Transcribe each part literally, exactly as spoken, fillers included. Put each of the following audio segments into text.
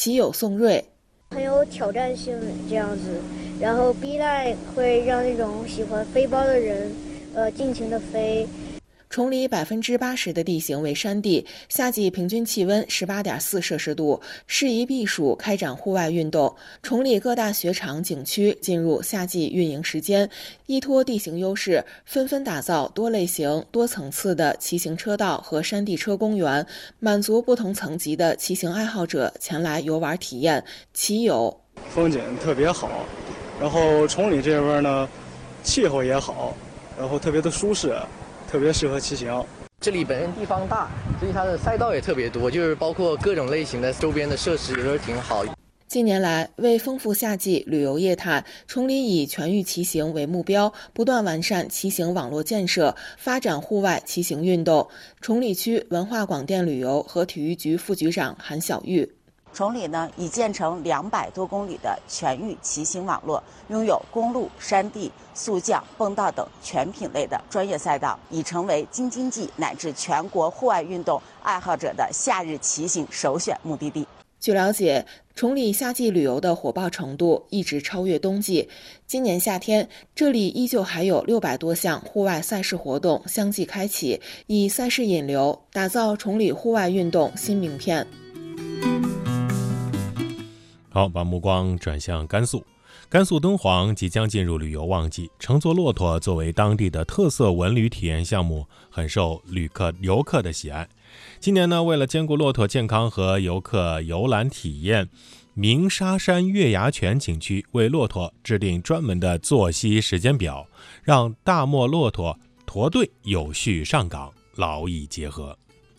其友宋瑞。 很有挑战性这样子，然后 B line 会让那种喜欢飞包的人，呃，尽情的飞。 崇礼百分之八十的地形为山地，夏季平均气温十八点四摄氏度，适宜避暑开展户外运动。崇礼各大雪场景区进入夏季运营时间，依托地形优势，纷纷打造多类型、多层次的骑行车道和山地车公园，满足不同层级的骑行爱好者前来游玩体验。其有风景特别好，然后崇礼这边呢，气候也好，然后特别的舒适。特别适合骑行。 这里本身地方大，所以它的赛道也特别多，就是包括各种类型的周边的设施也都是挺好。 近年来，为丰富夏季旅游业态，崇礼以全域骑行为目标，不断完善骑行网络建设，发展户外骑行运动。崇礼区文化广电旅游和体育局副局长韩小玉。 崇礼呢，已建成两百多公里的全域骑行网络，拥有公路、山地、速降、蹦道等全品类的专业赛道，已成为京津冀乃至全国户外运动爱好者的夏日骑行首选目的地。 据了解，崇礼夏季旅游的火爆程度一直超越冬季。今年夏天，这里依旧还有六百多项户外赛事活动相继开启，以赛事引流，打造崇礼户外运动新名片。 好，把目光转向甘肃。甘肃敦煌即将进入旅游旺季，乘坐骆驼作为当地的特色文旅体验项目，很受旅客游客的喜爱。今年呢，为了兼顾骆驼健康和游客游览体验，鸣沙山月牙泉景区为骆驼制定专门的作息时间表，让大漠骆驼驼队有序上岗，劳逸结合。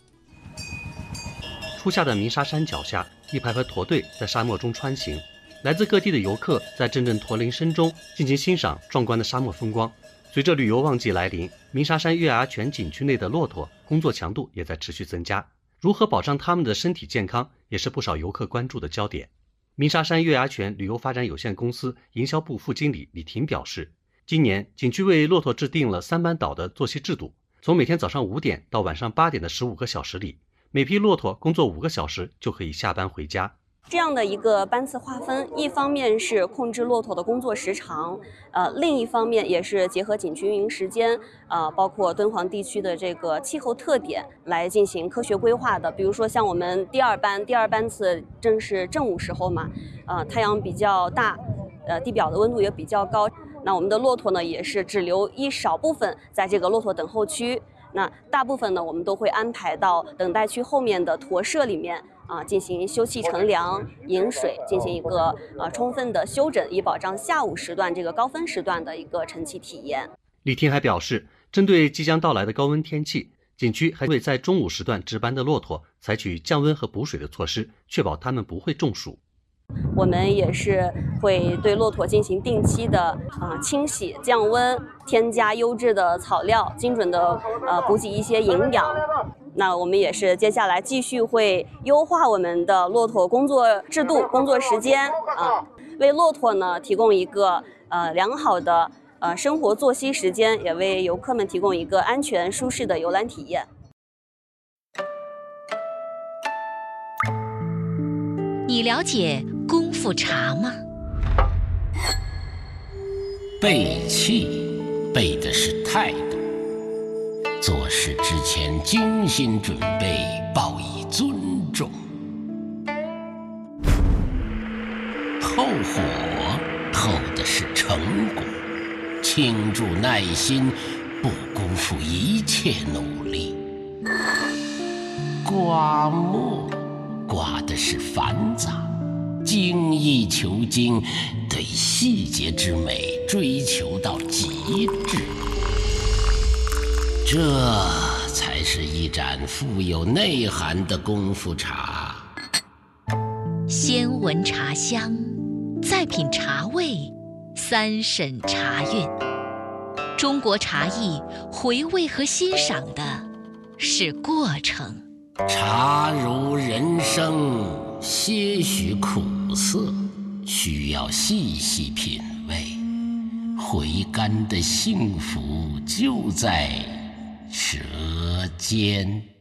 初夏的鸣沙山脚下，一排排驼队在沙漠中穿行，来自各地的游客在阵阵驼铃声中尽情欣赏壮观的沙漠风光。随着旅游旺季来临，鸣沙山月牙泉景区内的骆驼工作强度也在持续增加，如何保障他们的身体健康，也是不少游客关注的焦点。鸣沙山月牙泉旅游发展有限公司营销部副经理李婷表示，今年景区为骆驼制定了三班倒的作息制度，从每天早上五点到晚上八点的十五个小时里，每批骆驼工作五个小时就可以下班回家。 这样的一个班次划分，一方面是控制骆驼的工作时长，呃，另一方面也是结合景区运营时间，呃，包括敦煌地区的这个气候特点来进行科学规划的。比如说像我们第二班，第二班次正是正午时候嘛，呃，太阳比较大，呃，地表的温度也比较高，那我们的骆驼呢也是只留一少部分在这个骆驼等候区。那大部分呢，我们都会安排到等待区后面的驼舍里面啊，进行休憩乘凉、饮水，进行一个呃充分的休整，以保障下午时段这个高峰时段的一个乘骑体验。 李婷还表示，针对即将到来的高温天气，景区还会在中午时段值班的骆驼采取降温和补水的措施，确保它们不会中暑。 我们也是会对骆驼进行定期的啊、呃、清洗、降温，添加优质的草料，精准的呃补给一些营养。那我们也是接下来继续会优化我们的骆驼工作制度、工作时间啊，为骆驼呢提供一个呃良好的呃生活作息时间，也为游客们提供一个安全舒适的游览体验。 你了解功夫茶吗？ 背气，背的是态度。做事之前精心准备，报以尊重。透火，透的是成果。倾注耐心，不辜负一切努力。刮墨，刮的是繁杂。精益求精，对细节之美追求到极致，这才是一盏富有内涵的功夫茶。 先闻茶香，再品茶味，三审茶韵。中国茶艺回味和欣赏的是过程。 茶如人生，些许苦涩，需要细细品味。回甘的幸福就在舌尖。